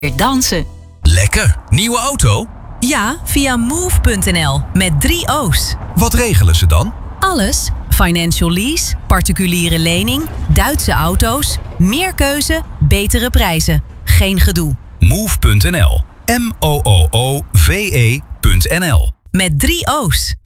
dansen. Lekker. Nieuwe auto? Ja, via move.nl met 3 O's. Wat regelen ze dan? Alles. Financial lease, particuliere lening, Duitse auto's, meer keuze, betere prijzen. Geen gedoe. Move.nl. MOOOVE.nl. Met 3 O's.